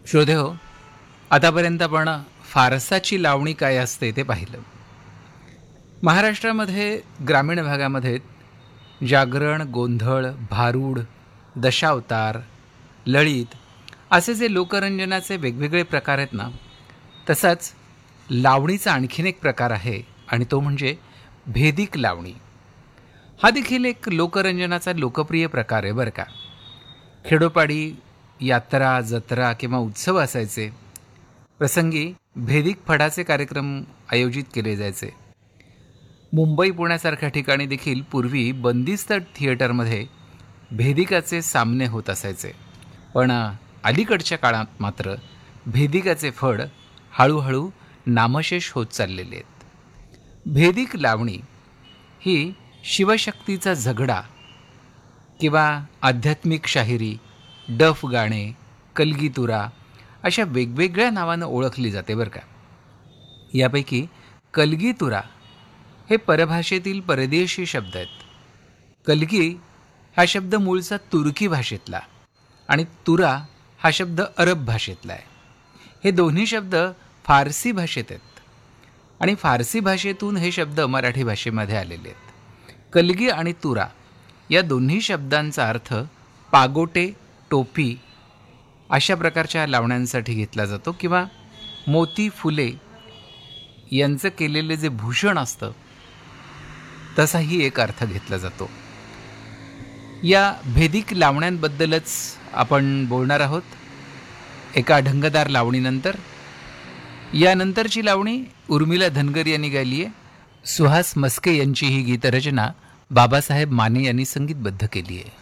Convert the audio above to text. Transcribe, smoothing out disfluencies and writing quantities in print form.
श्रोते हो, आतापर्यंत आपण फारसाची लावणी काय असते ते पाहिलं. महाराष्ट्रामध्ये ग्रामीण भागामध्ये जागरण, गोंधळ, भारूड, दशावतार, लळीत असे जे लोकरंजनाचे वेगवेगळे प्रकार आहेत ना, तसाच लावणीचा आणखीन एक प्रकार आहे आणि तो म्हणजे भेदिक लावणी. हा देखील एक लोकरंजनाचा लोकप्रिय प्रकार आहे बरं का. खेडोपाडी यात्रा, जत्रा किंवा उत्सव असायचे, प्रसंगी भेदिक फडाचे कार्यक्रम आयोजित केले जायचे. मुंबई पुण्यासारख्या ठिकाणी देखील पूर्वी बंदिस्त थिएटरमध्ये भेदिकाचे सामने होत असायचे. पण अलीकडच्या काळात मात्र भेदिकाचे फड हळूहळू नामशेष होत चाललेले आहेत. भेदिक लावणी ही शिवशक्तीचा झगडा किंवा आध्यात्मिक शाहिरी, डफ गाणे, कलगीतुरा अशा वेगवेगळ्या नावानं ओळखली जाते बरं का. यापैकी कलगीतुरा हे परभाषेतील परदेशी शब्द आहेत. कलगी हा शब्द मूळचा तुर्की भाषेतला आणि तुरा हा शब्द अरब भाषेतला आहे. हे दोन्ही शब्द फारसी भाषेत आहेत आणि फारसी भाषेतून हे शब्द मराठी भाषेमध्ये आलेले आहेत. कलगी आणि तुरा या दोन्ही शब्दांचा अर्थ पागोटे, टोपी अशा प्रकारच्या लावण्यांसाठी घेतला जातो किंवा मोती, फुले यांचं केलेले जे भूषण असतं तसाही एक अर्थ घेतला जातो. या भेदिक लावण्यांबद्दलच आपण बोलणार आहोत एका ढंगदार लावणीनंतर. यानंतरची लावणी उर्मिला धनगर यांनी गायली आहे. सुहास मस्के यांची ही गीतरचना बाबासाहेब माने यांनी संगीतबद्ध केली आहे.